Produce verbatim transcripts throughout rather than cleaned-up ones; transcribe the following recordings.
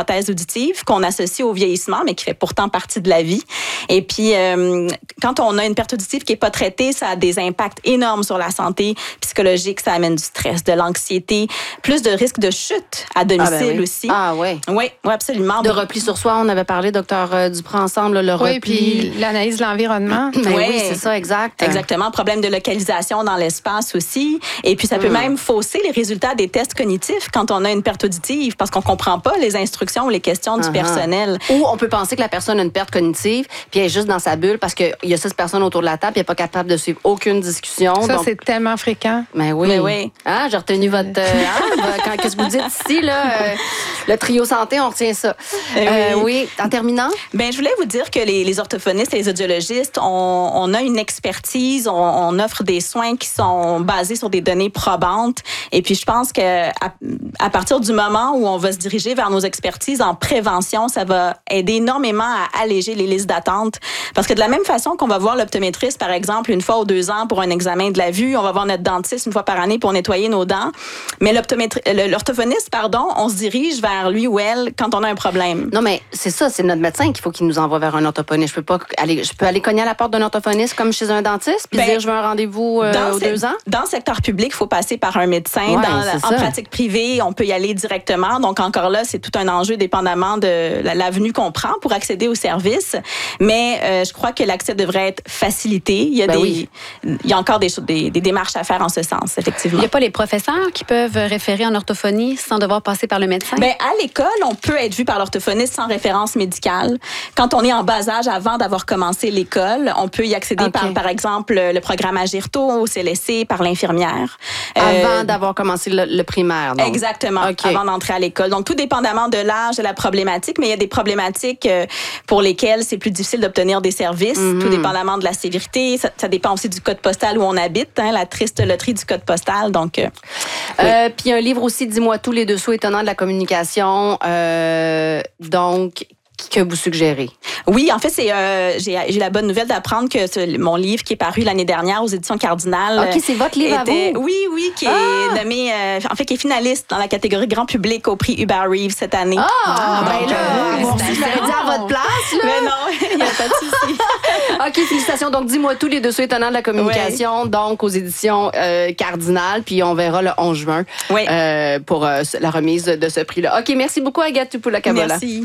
prothèse auditive qu'on associe au vieillissement, mais qui fait pourtant partie de la vie. Et puis, euh, quand on a une perte auditive qui n'est pas traitée, ça a des impacts énormes sur la santé psychologique. Ça amène du stress, de l'anxiété, plus de risques de chute à domicile ah ben oui. aussi. Ah oui. Oui, oui, absolument. De repli sur soi, on avait parlé, docteur Duprat, ensemble, le oui, repli. Puis l'analyse de l'environnement. Ben oui, oui, c'est ça, exact. Exactement. Problème de localisation dans l'espace aussi. Et puis, ça peut Mm. même fausser les résultats des tests cognitifs quand on a une perte auditive parce qu'on comprend pas les instructions ou les questions du Uh-huh. personnel. Ou on peut penser que la personne a une perte cognitive puis elle est juste dans sa bulle parce qu'il y a six personnes autour de la table et elle n'est pas capable de suivre aucune discussion. Ça, donc... c'est tellement fréquent. Ben oui. Mais oui. Ah, j'ai retenu votre... Euh, ah, quand, qu'est-ce que vous dites ici, là? Euh, le trio santé, on retient ça. Eh Euh, oui. oui. En terminant? Ben, je voulais vous dire que les, les orthophonistes et les audiologistes, on, on a une expertise, on, on offre des soins qui sont basés sur des données probantes. Et puis, je pense que à, à partir du moment où on va se diriger vers nos expertises en prévention, ça va aider énormément à alléger les listes d'attente. Parce que de la même façon qu'on va voir l'optométriste, par exemple, une fois ou deux ans pour un examen de la vue, on va voir notre dentiste une fois par année pour nettoyer nos dents. Mais l'orthophoniste, pardon, on se dirige vers lui ou elle quand on a un problème. Non, mais c'est ça, c'est notre médecin qu'il faut qu'il nous envoie vers un orthophoniste. Je peux pas aller, je peux aller cogner à la porte d'un orthophoniste comme chez un dentiste puis Ben, dire je veux un rendez-vous euh, aux ce- deux ans? Dans le secteur public, il faut passer par un médecin. Ouais, dans, c'est en ça. pratique privée, on peut y aller directement. Donc, encore là, c'est tout un enjeu dépendamment de la- l'avenue qu'on prend pour accéder au service. Mais euh, je crois que l'accès devrait être facilité. Il y a, Ben des, oui. il y a encore des, choses- des, des démarches à faire en ce sens, Il effectivement. n'y a pas les professeurs qui peuvent référer en orthophonie sans devoir passer par le médecin? Ben, à l'école, on peut être vu par l'orthophoniste sans référence médicale. Quand on est en bas âge, avant d'avoir commencé l'école, on peut y accéder OK. par, par exemple, le programme Agirto au C L S C, par l'infirmière. Avant Euh, d'avoir commencé le, le primaire, donc. Exactement, OK. avant d'entrer à l'école. Donc, tout dépendamment de l'âge, de la problématique, mais il y a des problématiques euh, pour lesquelles c'est plus difficile d'obtenir des services, Mhm. tout dépendamment de la sévérité. Ça, ça dépend aussi du code postal où on habite, hein, la triste loterie du code postal. Donc, euh, Euh, Puis un livre aussi, Dis-moi tous les dessous étonnants de la communication. Euh, donc, que vous suggérez? oui, en fait, c'est euh, j'ai j'ai la bonne nouvelle d'apprendre que ce- mon livre qui est paru l'année dernière aux éditions Cardinal. OK, c'est votre livre était- à vous? Oui, oui, qui est Ah! nommé, euh, en fait, qui est finaliste dans la catégorie grand public au prix Hubert Reeves cette année. Ah, ben donc, là, euh, bon, si je l'aurais dit à votre place, là. Mais non, il n'y a pas de souci. OK, félicitations. Donc, dis-moi tous les dessous étonnants de la communication, donc aux éditions euh, Cardinal, puis on verra le onze juin Oui. euh, pour euh, la remise de ce prix-là. OK, merci beaucoup, Agathe Tupoula-Kabola. Merci.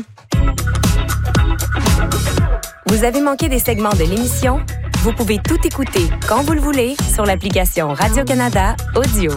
Vous avez manqué des segments de l'émission? Vous pouvez tout écouter quand vous le voulez sur l'application Radio-Canada Audio.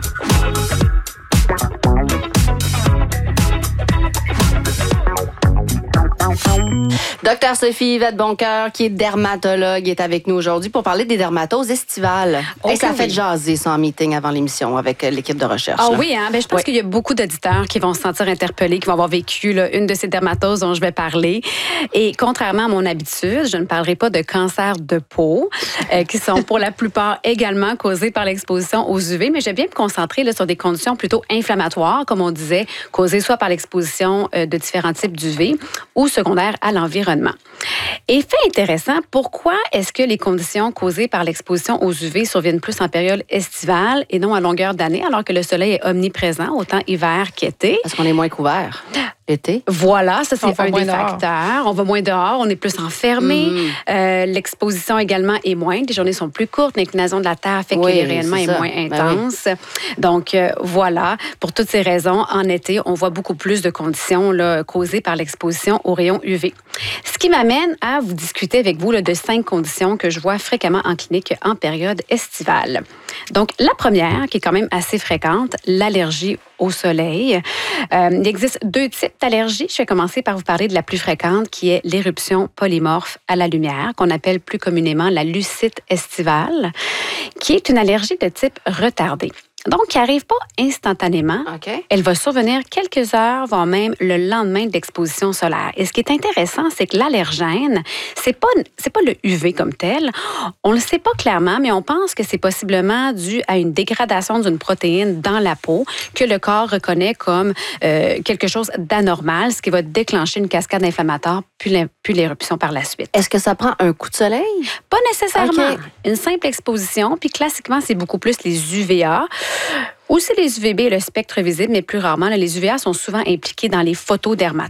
Docteur Sophie Yvette Boncoeur, qui est dermatologue, est avec nous aujourd'hui pour parler des dermatoses estivales. Ok, Et ça fait oui. jaser ça en meeting avant l'émission avec euh, l'équipe de recherche. Ah là. oui, hein? Ben, je pense Oui. qu'il y a beaucoup d'auditeurs qui vont se sentir interpellés, qui vont avoir vécu là, une de ces dermatoses dont je vais parler. Et contrairement à mon habitude, je ne parlerai pas de cancer de peau, euh, qui sont pour la plupart également causés par l'exposition aux U V, mais je vais bien me concentrer là, sur des conditions plutôt inflammatoires, comme on disait, causées soit par l'exposition euh, de différents types d'U V ou secondaires à l'environnement. Et fait intéressant, pourquoi est-ce que les conditions causées par l'exposition aux U V surviennent plus en période estivale et non à longueur d'année, alors que le soleil est omniprésent, autant hiver qu'été? Parce qu'on est moins couvert l'été. Voilà, ça, On c'est va un moins des dehors. facteurs. On va moins dehors, on est plus enfermé. Mhm. Euh, l'exposition également est moindre. Les journées sont plus courtes. L'inclinaison de la Terre fait Oui, que les rayonnements c'est est ça. moins Ben intense. Donc, euh, voilà. Pour toutes ces raisons, en été, on voit beaucoup plus de conditions là, causées par l'exposition aux rayons U V. Ce qui m'amène à vous discuter avec vous là, de cinq conditions que je vois fréquemment en clinique en période estivale. Donc, la première, qui est quand même assez fréquente, l'allergie au soleil. Euh, il existe deux types d'allergies. Je vais commencer par vous parler de la plus fréquente, qui est l'éruption polymorphe à la lumière, qu'on appelle plus communément la lucite estivale, qui est une allergie de type retardé. Donc, qui n'arrive pas instantanément. OK. Elle va survenir quelques heures, voire même le lendemain de l'exposition solaire. Et ce qui est intéressant, c'est que l'allergène, c'est pas, c'est pas le U V comme tel. On le sait pas clairement, mais on pense que c'est possiblement dû à une dégradation d'une protéine dans la peau que le corps reconnaît comme euh, quelque chose d'anormal, ce qui va déclencher une cascade inflammatoire, puis l'é- puis l'éruption par la suite. Est-ce que ça prend un coup de soleil? Pas nécessairement. OK. Une simple exposition, puis classiquement, c'est beaucoup plus les U V A. Aussi les U V B et le spectre visible, mais plus rarement, là, les U V A sont souvent impliqués dans les photodermatomes.